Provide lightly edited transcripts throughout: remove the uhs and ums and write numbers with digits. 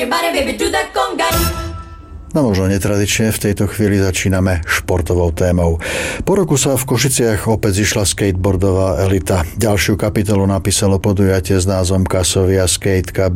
your body, baby, do that conga. No možno netradične v tejto chvíli začíname športovou témou. Po roku sa v Košiciach opäť zišla skateboardová elita. Ďalšiu kapitolu napísalo podujatie s názvom Kasovia Skate Cup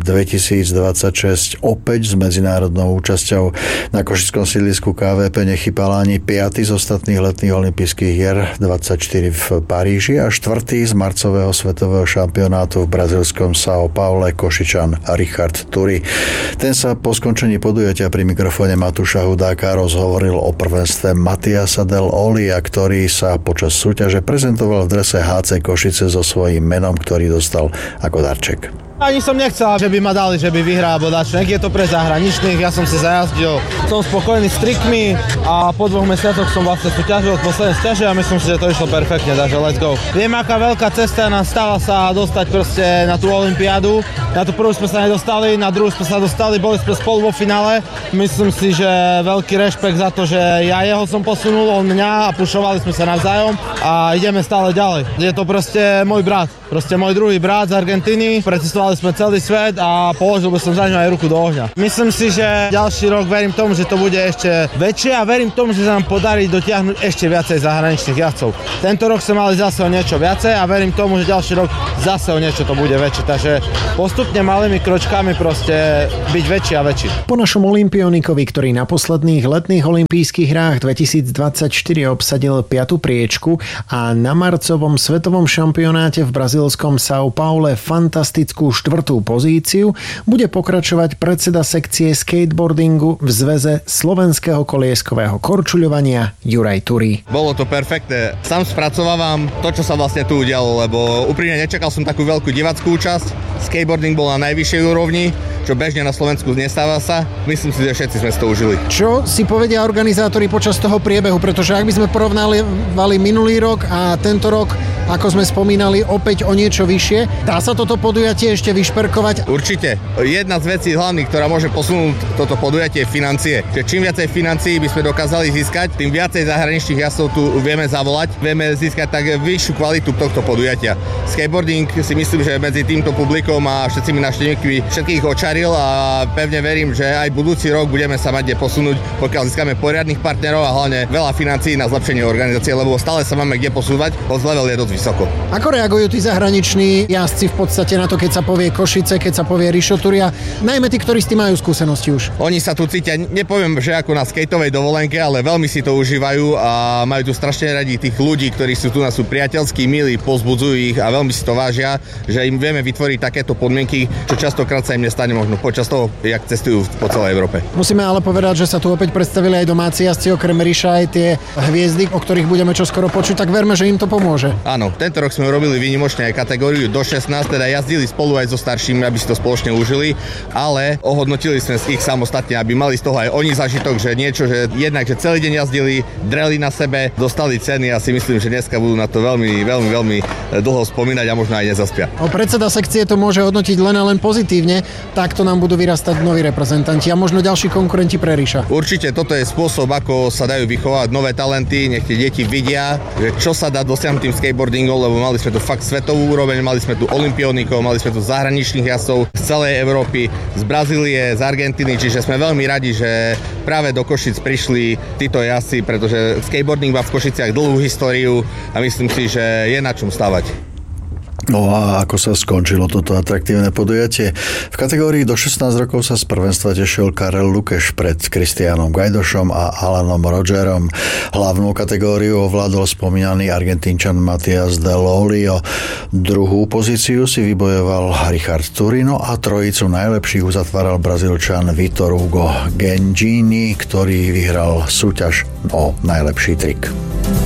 2026 opäť s medzinárodnou účasťou. Na košickom sídlisku KVP nechýpala ani 5. z ostatných letných olympijských hier 24 v Paríži a 4. z marcového svetového šampionátu v brazílskom São Paule Košičan Richard Turi. Ten sa po skončení podujatia pri mikrofóne Matúša Hudáka rozhovoril o prvenstve Matiasa Del Olia, ktorý sa počas súťaže prezentoval v drese HC Košice so svojím menom, ktorý dostal ako darček. Ani som nechcel, že by ma dali, že by vyhral alebo dačo. Nech je to pre zahraničných, ja som si zajazdil. Som spokojný s trikmi a po 2 mesiacoch som vlastne súťažil posledné súťaže a myslím si, že to išlo perfektne, takže let's go. Viem, aká veľká cesta nás stala sa dostať proste na tú olympiádu. Na tú prvú sme sa nedostali, na druhú sme sa dostali, boli sme spolu vo finále. Myslím si, že veľký rešpekt za to, že ja jeho som posunul, on mňa a pušovali sme sa navzájom a ideme stále ďalej. Je to proste môj brat, proste môj druhý brat z Argentíny. Precestovali sme celý svet a položil by som za ňu aj ruku do ohňa. Myslím si, že ďalší rok verím tomu, že to bude ešte väčšie a verím tomu, že sa nám podarí dotiahnuť ešte viacej zahraničných jazdcov. Tento rok sme mali zase o niečo viacej a verím tomu, že ďalší rok zase o niečo to bude väčšie. Takže postupne malými kročkami proste byť väčší a väčší. Po našom olympionikovi, ktorý na posledných letných olympijských hrách 2024 obsadil 5. priečku a na marcovom svetovom šampionáte v brazílskom São Paule fantastickú 4. pozíciu, bude pokračovať predseda sekcie skateboardingu v Zväze slovenského kolieskového korčuľovania Juraj Turi. Bolo to perfektné. Sám spracovávam to, čo sa vlastne tu udialo, lebo úprimne nečakal som takú veľkú divackú účasť. Skateboarding bol na najvyššej úrovni, čo bežne na Slovensku nestáva sa. Myslím si, že všetci sme si to užili. Čo si povedia organizátori počas toho priebehu? Pretože ak by sme porovnali minulý rok a tento rok, ako sme spomínali, opäť o niečo vyššie, dá sa toto podujatie ešte vyšperkovať? Určite. Jedna z vecí hlavných, ktorá môže posunúť toto podujatie, je financie. Čiže čím viacej financií by sme dokázali získať, tým viacej zahraničných jazdcov tu vieme zavolať. Vieme získať tak vyššiu kvalitu tohto podujatia. Skateboarding si myslím, že medzi týmto publikom a všetkými návštevníkmi všetkých očaril a pevne verím, že aj budúci rok budeme sa mať kde posunúť, pokiaľ získame poriadnych partnerov a hlavne veľa financií na zlepšenie organizácie, lebo stále sa máme kde posúvať, hoď level je dosť vysoko. Ako reagujú tí zahraniční jazdci v podstate na to, keď sa povie Košice, keď sa povie Rišo Turia, najmä tí, ktorí s tým majú skúsenosti už? Oni sa tu cítia, nepoviem, že ako na skateovej dovolenke, ale veľmi si to užívajú a majú tu strašne radi tých ľudí, ktorí sú tu sú priateľskí, milí, povzbudzujú ich a veľmi si to vážia, že im vieme vytvoriť takéto podmienky, čo častokrát sa im nestane možno počas toho, jak cestujú po celej Európe. Musíme ale povedať, že sa tu opäť predstavili aj domáci jazdci, okrem Riša aj tie hviezdy, o ktorých budeme čoskoro počuť, tak verme, že im to pomôže. Áno, tento rok sme robili výnimočne aj kategóriu do 16, teda jazdili spolu aj so staršími, aby si to spoločne užili, ale ohodnotili sme ich samostatne, aby mali z toho aj oni zažitok, že niečo, že jednak, že celý deň jazdili, dreli na sebe, dostali ceny a si myslím, že dneska budú na to veľmi dlho spomínať a možno aj nezaspia. Predseda sekcie to môže hodnotiť len a len pozitívne, takto nám budú vyrastať noví reprezentanti a možno ďalší konkurenti pre Riša. Určite toto je spôsob, ako sa dajú vychovať nové talenty, nech tie deti vidia, že čo sa dá dosiahnuť tým skateboardingom, lebo mali sme tu fakt svetovú úroveň, mali sme tu olympionikov, mali sme tu zahraničných jazdcov z celej Európy, z Brazílie, z Argentíny, čiže sme veľmi radi, že práve do Košic prišli títo jazdci, pretože skateboarding má v Košiciach dlhú históriu a myslím si, že je na čom stavať. No a ako sa skončilo toto atraktívne podujatie? V kategórii do 16 rokov sa z prvenstva tešil Karel Lukeš pred Kristiánom Gajdošom a Alanom Rodgerom. Hlavnú kategóriu ovládol spomínaný Argentínčan Matias Del Olio. Druhú pozíciu si vybojoval Richard Turi, no a trojicu najlepších uzatváral Brazílčan Vitor Hugo Gengini, ktorý vyhral súťaž o najlepší trik.